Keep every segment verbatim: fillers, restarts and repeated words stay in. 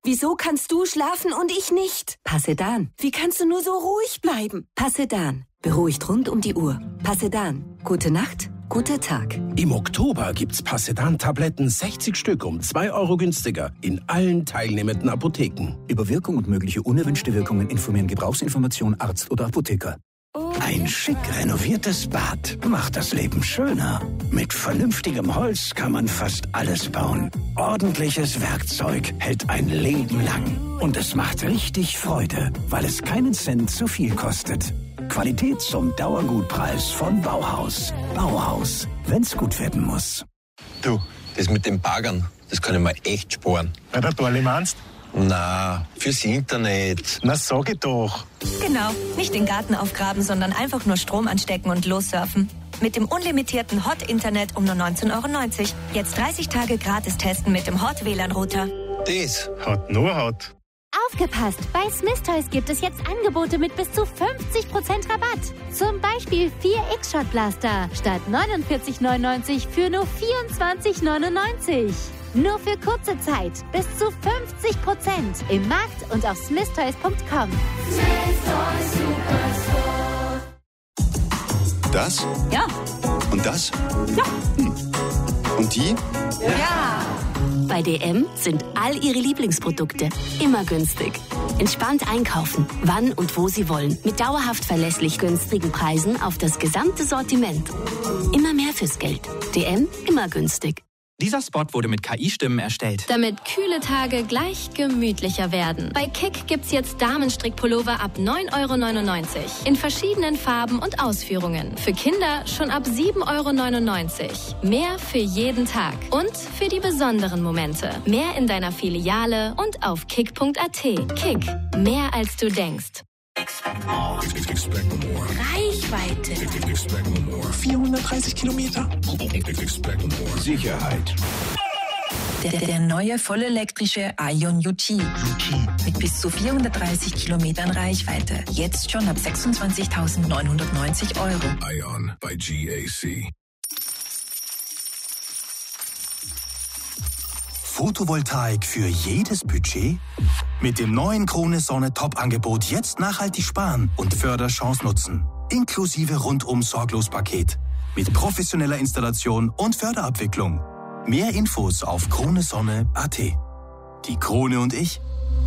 Wieso kannst du schlafen und ich nicht? Passedan. Wie kannst du nur so ruhig bleiben? Passedan. Beruhigt rund um die Uhr. Passedan. Gute Nacht, guter Tag. Im Oktober gibt's Passedan-Tabletten sechzig Stück um zwei Euro günstiger in allen teilnehmenden Apotheken. Über Wirkung und mögliche unerwünschte Wirkungen informieren Gebrauchsinformation Arzt oder Apotheker. Ein schick renoviertes Bad macht das Leben schöner. Mit vernünftigem Holz kann man fast alles bauen. Ordentliches Werkzeug hält ein Leben lang. Und es macht richtig Freude, weil es keinen Cent zu viel kostet. Qualität zum Dauergutpreis von Bauhaus. Bauhaus, wenn's gut werden muss. Du, das mit den Baggern, das kann ich mir echt sparen. Bei der Dorli meinst? Na, fürs Internet. Na, sag ich doch. Genau, nicht den Garten aufgraben, sondern einfach nur Strom anstecken und lossurfen. Mit dem unlimitierten Hot-Internet um nur neunzehn Euro neunzig. Jetzt dreißig Tage gratis testen mit dem Hot-W L A N-Router. Das hat nur Hot. Aufgepasst! Bei Smith Toys gibt es jetzt Angebote mit bis zu fünfzig Prozent Rabatt. Zum Beispiel vier X-Shot Blaster statt neunundvierzig neunundneunzig für nur vierundzwanzig neunundneunzig. Nur für kurze Zeit bis zu fünfzig Prozent im Markt und auf smith toys punkt com. Das? Ja. Und das? Ja. Hm. Und die? Ja. Bei D M sind all Ihre Lieblingsprodukte immer günstig. Entspannt einkaufen, wann und wo Sie wollen. Mit dauerhaft verlässlich günstigen Preisen auf das gesamte Sortiment. Immer mehr fürs Geld. D M, immer günstig. Dieser Spot wurde mit K I-Stimmen erstellt. Damit kühle Tage gleich gemütlicher werden. Bei Kick gibt's jetzt Damenstrickpullover ab neun Euro neunundneunzig. In verschiedenen Farben und Ausführungen. Für Kinder schon ab sieben Euro neunundneunzig. Mehr für jeden Tag. Und für die besonderen Momente. Mehr in deiner Filiale und auf kick punkt a t. Kick. Mehr als du denkst. Reichweite. vierhundertdreißig Kilometer. Sicherheit. Der, der neue vollelektrische Ion U T. Mit bis zu vierhundertdreißig Kilometern Reichweite. Jetzt schon ab sechsundzwanzigtausendneunhundertneunzig Euro. Ion bei G A C. Photovoltaik für jedes Budget? Mit dem neuen Krone Sonne Top-Angebot jetzt nachhaltig sparen und Förderchance nutzen. Inklusive Rundum-Sorglos-Paket. Mit professioneller Installation und Förderabwicklung. Mehr Infos auf kronesonne punkt a t. Die Krone und ich.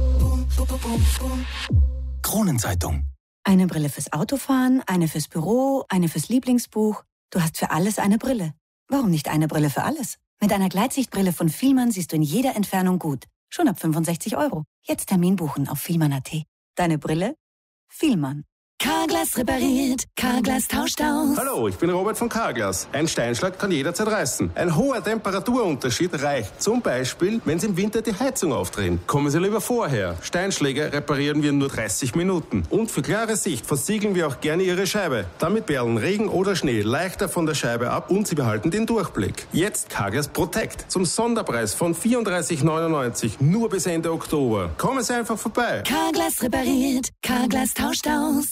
Kronenzeitung. Eine Brille fürs Autofahren, eine fürs Büro, eine fürs Lieblingsbuch. Du hast für alles eine Brille. Warum nicht eine Brille für alles? Mit einer Gleitsichtbrille von Fielmann siehst du in jeder Entfernung gut. Schon ab fünfundsechzig Euro. Jetzt Termin buchen auf fielmann punkt a t. Deine Brille? Fielmann. Carglass repariert, Carglass tauscht aus. Hallo, ich bin Robert von Carglass. Ein Steinschlag kann jederzeit reißen. Ein hoher Temperaturunterschied reicht zum Beispiel, wenn Sie im Winter die Heizung aufdrehen. Kommen Sie lieber vorher. Steinschläge reparieren wir in nur dreißig Minuten. Und für klare Sicht versiegeln wir auch gerne Ihre Scheibe. Damit perlen Regen oder Schnee leichter von der Scheibe ab und Sie behalten den Durchblick. Jetzt Carglass Protect zum Sonderpreis von vierunddreißig neunundneunzig nur bis Ende Oktober. Kommen Sie einfach vorbei. Carglass repariert, Carglass tauscht aus.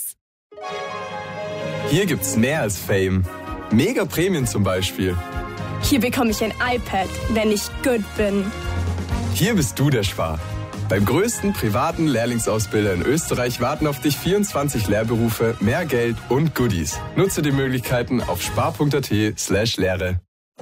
Hier gibt's mehr als Fame. Mega Prämien zum Beispiel. Hier bekomme ich ein iPad, wenn ich gut bin. Hier bist du der Spar. Beim größten privaten Lehrlingsausbilder in Österreich warten auf dich vierundzwanzig Lehrberufe, mehr Geld und Goodies. Nutze die Möglichkeiten auf spar punkt a t slash Lehre.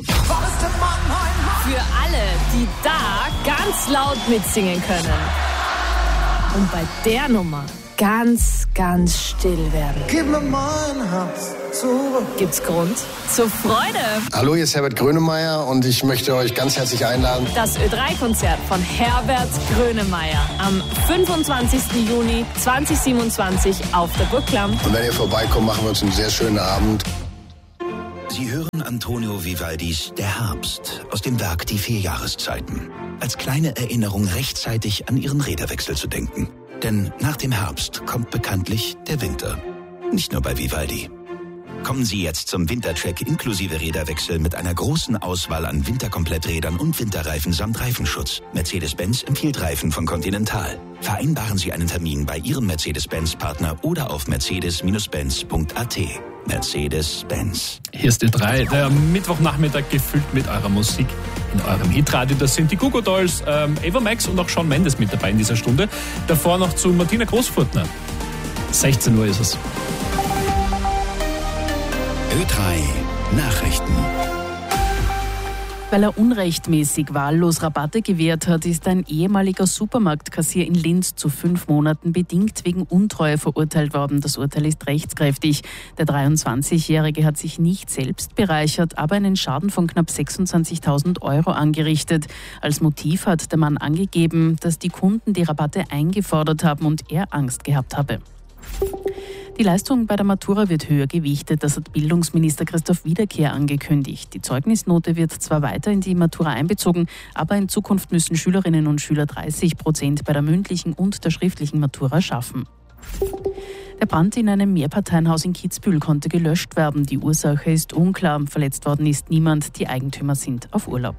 Für alle, die da ganz laut mitsingen können. Und bei der Nummer ganz, ganz still werden. Gib mir mein Herz zurück. Gibt's Grund zur Freude? Hallo, hier ist Herbert Grönemeyer und ich möchte euch ganz herzlich einladen. Das Ö drei Konzert von Herbert Grönemeyer am fünfundzwanzigsten Juni zweitausendsiebenundzwanzig auf der Burg Klamm. Und wenn ihr vorbeikommt, machen wir uns einen sehr schönen Abend. Sie hören Antonio Vivaldis Der Herbst aus dem Werk Die vier Jahreszeiten. Als kleine Erinnerung rechtzeitig an Ihren Räderwechsel zu denken. Denn nach dem Herbst kommt bekanntlich der Winter. Nicht nur bei Vivaldi. Kommen Sie jetzt zum Wintercheck inklusive Räderwechsel mit einer großen Auswahl an Winterkompletträdern und Winterreifen samt Reifenschutz. Mercedes-Benz empfiehlt Reifen von Continental. Vereinbaren Sie einen Termin bei Ihrem Mercedes-Benz-Partner oder auf mercedes Bindestrich benz punkt a t. Mercedes-Benz. Hier ist die drei, der Mittwochnachmittag gefüllt mit eurer Musik in eurem Hitradio. Das sind die Goo Goo Dolls, ähm, Ava Max und auch Shawn Mendes mit dabei in dieser Stunde. Davor noch zu Martina Großfurtner. sechzehn Uhr ist es. Ö drei Nachrichten. Weil er unrechtmäßig wahllos Rabatte gewährt hat, ist ein ehemaliger Supermarktkassier in Linz zu fünf Monaten bedingt wegen Untreue verurteilt worden. Das Urteil ist rechtskräftig. Der dreiundzwanzigjährige hat sich nicht selbst bereichert, aber einen Schaden von knapp sechsundzwanzigtausend Euro angerichtet. Als Motiv hat der Mann angegeben, dass die Kunden die Rabatte eingefordert haben und er Angst gehabt habe. Die Leistung bei der Matura wird höher gewichtet, das hat Bildungsminister Christoph Wiederkehr angekündigt. Die Zeugnisnote wird zwar weiter in die Matura einbezogen, aber in Zukunft müssen Schülerinnen und Schüler dreißig Prozent bei der mündlichen und der schriftlichen Matura schaffen. Der Brand in einem Mehrparteienhaus in Kitzbühel konnte gelöscht werden. Die Ursache ist unklar. Verletzt worden ist niemand. Die Eigentümer sind auf Urlaub.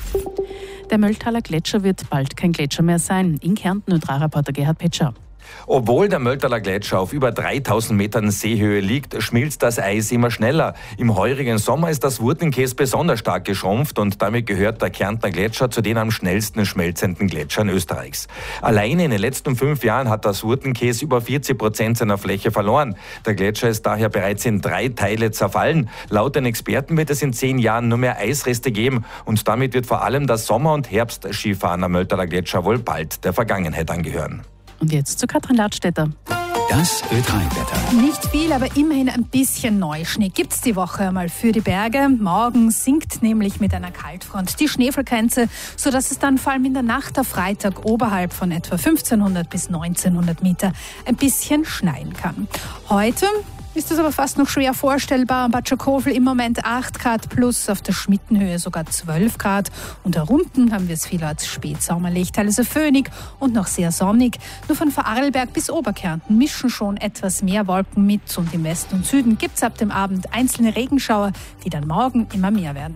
Der Mölltaler Gletscher wird bald kein Gletscher mehr sein. In Kärnten Ö drei Reporter Gerhard Petscher. Obwohl der Mölltaler Gletscher auf über dreitausend Metern Seehöhe liegt, schmilzt das Eis immer schneller. Im heurigen Sommer ist das Wurtenkäs besonders stark geschrumpft und damit gehört der Kärntner Gletscher zu den am schnellsten schmelzenden Gletschern Österreichs. Alleine in den letzten fünf Jahren hat das Wurtenkäs über vierzig Prozent seiner Fläche verloren. Der Gletscher ist daher bereits in drei Teile zerfallen. Laut den Experten wird es in zehn Jahren nur mehr Eisreste geben und damit wird vor allem das Sommer- und Herbstskifahren am Mölltaler Gletscher wohl bald der Vergangenheit angehören. Und jetzt zu Katrin Ladstätter. Das Ö drei Wetter. Nicht viel, aber immerhin ein bisschen Neuschnee gibt's die Woche einmal für die Berge. Morgen sinkt nämlich mit einer Kaltfront die Schneefallgrenze, sodass es dann vor allem in der Nacht auf Freitag oberhalb von etwa fünfzehnhundert bis neunzehnhundert Meter ein bisschen schneien kann. Heute ist es aber fast noch schwer vorstellbar. Am Bad Schokofel im Moment acht Grad plus, auf der Schmittenhöhe sogar zwölf Grad. Und da unten haben wir es viel als spätsommerlich, teilweise föhnig und noch sehr sonnig. Nur von Vorarlberg bis Oberkärnten mischen schon etwas mehr Wolken mit. Und im Westen und Süden gibt es ab dem Abend einzelne Regenschauer, die dann morgen immer mehr werden.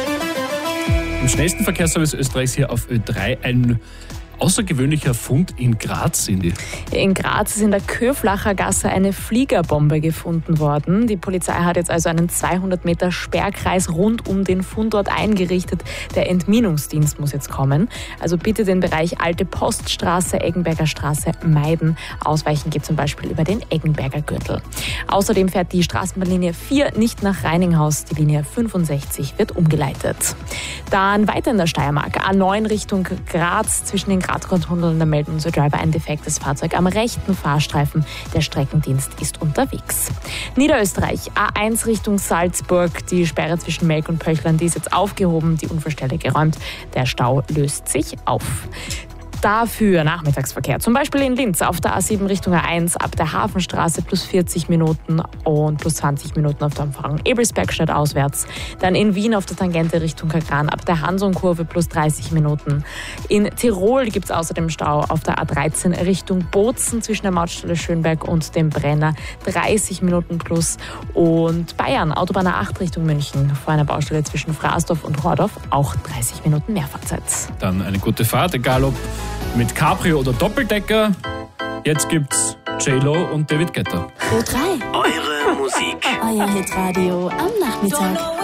Im schnellsten Verkehrsservice Österreichs hier auf Ö drei ein außergewöhnlicher Fund in Graz, Cindy. In Graz ist in der Köflacher Gasse eine Fliegerbombe gefunden worden. Die Polizei hat jetzt also einen zweihundert Meter Sperrkreis rund um den Fundort eingerichtet. Der Entminungsdienst muss jetzt kommen. Also bitte den Bereich Alte Poststraße, Eggenberger Straße meiden. Ausweichen geht zum Beispiel über den Eggenberger Gürtel. Außerdem fährt die Straßenbahnlinie vier nicht nach Reininghaus. Die Linie fünfundsechzig wird umgeleitet. Dann weiter in der Steiermark. A neun Richtung Graz zwischen den Grazkontrollen, da melden unsere Driver ein defektes Fahrzeug am rechten Fahrstreifen. Der Streckendienst ist unterwegs. Niederösterreich, A eins Richtung Salzburg. Die Sperre zwischen Melk und Pöchlern, die ist jetzt aufgehoben, die Unfallstelle geräumt. Der Stau löst sich auf. Dafür Nachmittagsverkehr, zum Beispiel in Linz auf der A sieben Richtung A eins ab der Hafenstraße plus vierzig Minuten und plus zwanzig Minuten auf der Umfahrung Ebelsbergstadt auswärts. Dann in Wien auf der Tangente Richtung Kagran ab der Hansonkurve plus dreißig Minuten. In Tirol gibt es außerdem Stau auf der A dreizehn Richtung Bozen zwischen der Mautstelle Schönberg und dem Brenner dreißig Minuten plus. Und Bayern, Autobahn A acht Richtung München vor einer Baustelle zwischen Frasdorf und Hordorf auch dreißig Minuten Mehrfahrzeit. Dann eine gute Fahrt, egal ob mit Cabrio oder Doppeldecker. Jetzt gibt's J-Lo und David Guetta. Ö drei. Eure Musik. Euer Hitradio am Nachmittag.